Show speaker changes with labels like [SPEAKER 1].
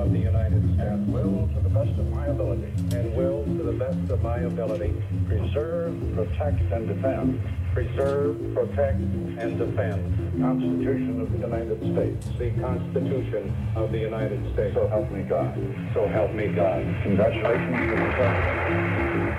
[SPEAKER 1] of the United States.
[SPEAKER 2] And will, to the best of my ability.
[SPEAKER 1] And will, to the best of my ability,
[SPEAKER 2] Preserve, protect, and defend.
[SPEAKER 1] preserve, protect, and defend
[SPEAKER 2] The Constitution of the United States.
[SPEAKER 1] the Constitution of the United States.
[SPEAKER 2] So help me God.
[SPEAKER 1] So help me God.
[SPEAKER 2] Congratulations to the President.